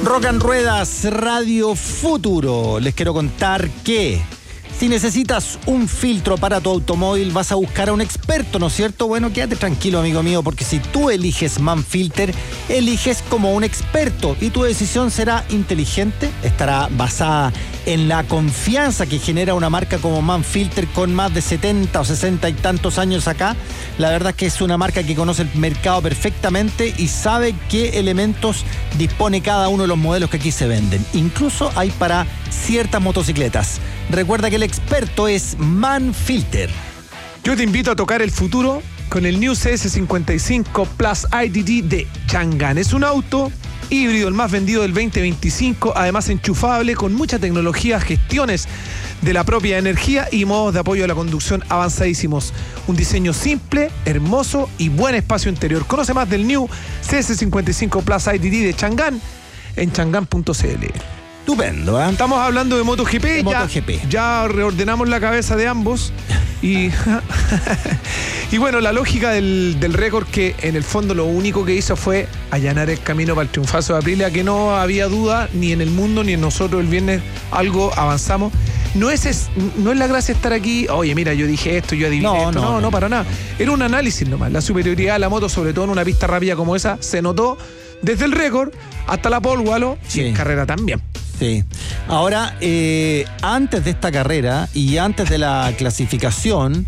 Rock and Ruedas Radio Futuro. Les quiero contar que si necesitas un filtro para tu automóvil, vas a buscar a un experto, ¿no es cierto? Bueno, quédate tranquilo, amigo mío, porque si tú eliges Manfilter, eliges como un experto y tu decisión será inteligente, estará basada en la confianza que genera una marca como Manfilter con más de 70 o 60 y tantos años acá. La verdad es que es una marca que conoce el mercado perfectamente y sabe qué elementos dispone cada uno de los modelos que aquí se venden. Incluso hay para ciertas motocicletas. Recuerda que el experto es Manfilter. Yo te invito a tocar el futuro con el New CS55 Plus IDD de Changan. Es un auto híbrido, el más vendido del 2025, además enchufable, con mucha tecnología, gestiones de la propia energía y modos de apoyo a la conducción avanzadísimos. Un diseño simple, hermoso y buen espacio interior. Conoce más del New CS55 Plus IDD de Changan en changan.cl. Estupendo, ¿eh? Estamos hablando de MotoGP. Ya reordenamos la cabeza de ambos. Y bueno, la lógica del récord, que en el fondo lo único que hizo fue allanar el camino para el triunfazo de Aprilia, que no había duda ni en el mundo ni en nosotros. El viernes algo avanzamos. No es la gracia estar aquí. Oye, mira, yo dije esto, yo adiviné esto. No, para nada. Era un análisis nomás. La superioridad de la moto, sobre todo en una pista rápida como esa, se notó desde el récord hasta la pole, Walo, y en carrera también. Sí. Ahora, antes de esta carrera y antes de la clasificación,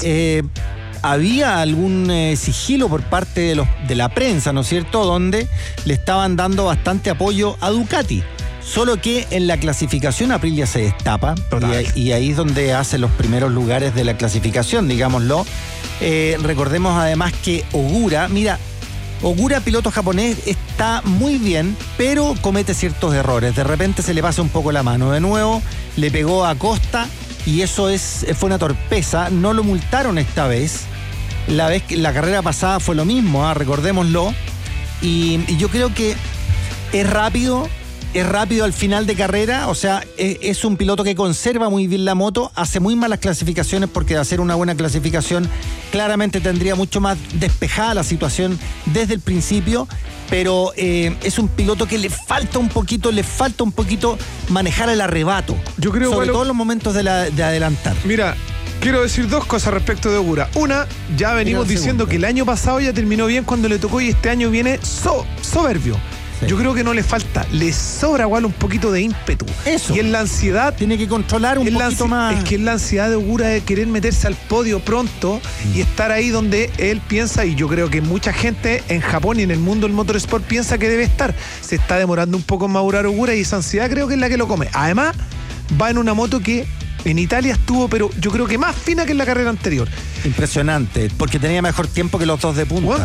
había algún sigilo por parte de la prensa, ¿no es cierto?, donde le estaban dando bastante apoyo a Ducati. Solo que en la clasificación Aprilia se destapa y ahí es donde hace los primeros lugares de la clasificación, digámoslo. Recordemos además que Ogura, piloto japonés, está muy bien, pero comete ciertos errores. De repente se le pasa un poco la mano. De nuevo, le pegó a Costa y eso fue una torpeza. No lo multaron esta vez. La carrera pasada fue lo mismo, recordémoslo. Y yo creo que es rápido al final de carrera. O sea, es un piloto que conserva muy bien la moto, hace muy malas clasificaciones, porque de hacer una buena clasificación claramente tendría mucho más despejada la situación desde el principio, pero es un piloto que le falta un poquito manejar el arrebato. Yo creo, sobre todo en los momentos de adelantar. Mira, quiero decir dos cosas respecto de Ogura. Una, ya venimos diciendo que el año pasado ya terminó bien cuando le tocó, y este año viene soberbio. Sí. Yo creo que no le falta, le sobra igual un poquito de ímpetu. Eso. Y en la ansiedad tiene que controlar un poquito más. Es que es la ansiedad de Ogura de querer meterse al podio pronto y estar ahí donde él piensa, y yo creo que mucha gente en Japón y en el mundo del motorsport piensa que debe estar. Se está demorando un poco en madurar Ogura, y esa ansiedad creo que es la que lo come. Además, va en una moto que en Italia estuvo, pero yo creo que más fina que en la carrera anterior. Impresionante, porque tenía mejor tiempo que los dos de punta. Bueno,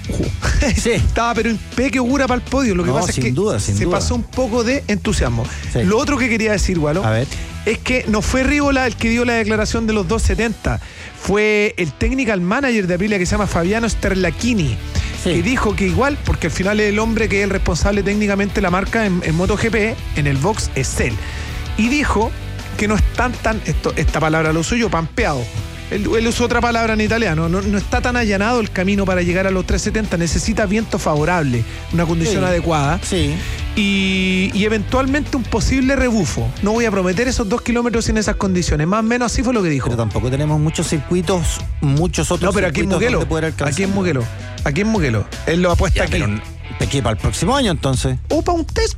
estaba pero impeque Ogura para el podio. Lo que pasa es que se pasó un poco de entusiasmo. Sí. Lo otro que quería decir, Walo, es que no fue Rívola el que dio la declaración de los 270. Fue el technical manager de Aprilia, que se llama Fabiano Sterlachini. Sí. Que dijo que igual, porque al final el hombre que es el responsable técnicamente de la marca en MotoGP, en el box, es él. Y dijo que no están esta palabra lo uso yo, pampeado. Él usó otra palabra en italiano. No está tan allanado el camino para llegar a los 370. Necesita viento favorable, una condición adecuada. Sí. Y eventualmente un posible rebufo. No voy a prometer esos 2 kilómetros en esas condiciones. Más o menos así fue lo que dijo. Pero tampoco tenemos muchos circuitos, muchos otros. No, pero aquí en Mugello. Aquí en Mugello. Él lo apuesta aquí. Pero para el próximo año, entonces. O para un test,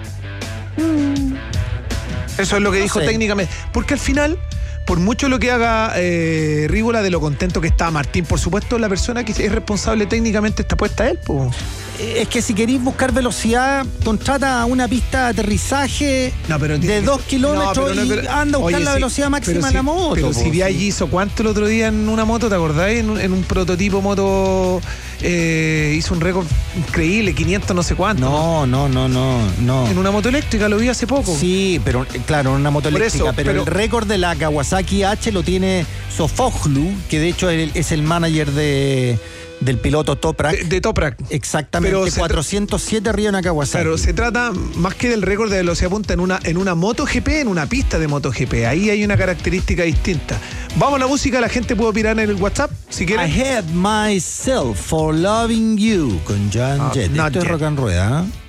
Eso es lo que dijo técnicamente. Porque al final, por mucho lo que haga Rívola, de lo contento que está Martín, por supuesto, la persona que es responsable técnicamente está puesta a él. Es que si queréis buscar velocidad, contrata una pista de aterrizaje de 2 kilómetros y anda a buscar la velocidad máxima de la moto. Pero si Viaggi hizo cuánto el otro día en una moto, ¿te acordáis? En un prototipo moto hizo un récord increíble, 500 no sé cuánto. No. En una moto eléctrica lo vi hace poco. Sí, pero claro, en una moto eléctrica. Pero el récord de la Kawasaki H lo tiene Sofoglu, que de hecho es el manager del piloto Toprak. De Toprak. Exactamente, pero 407 arriba en Kawasaki. Claro, se trata más que del récord de velocidad punta en una MotoGP, en una pista de MotoGP. Ahí hay una característica distinta. Vamos a la música, la gente puede opinar en el WhatsApp, si quieren. I Hate Myself for Loving You, con John Jett. Esto es Rock and Rueda, ¿eh?